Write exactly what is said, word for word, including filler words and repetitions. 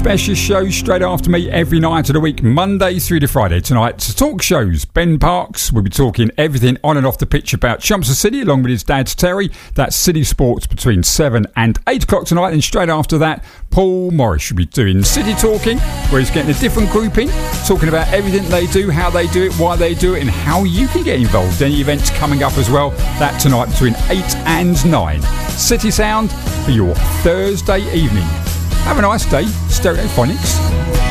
specialist shows straight after me every night of the week, Monday through to Friday. Tonight's talk shows. Ben Parks will be talking everything on and off the pitch about Chelmsford City along with his dad Terry. That's City Sports between seven and eight o'clock tonight. And straight after that, Paul Morris will be doing City Talking, where he's getting a different group in, talking about everything they do, how they do it, why they do it, and how you can get involved. Any events coming up as well. That tonight between eight and nine. City Sound for your Thursday evening. Have a nice day, Stereophonics.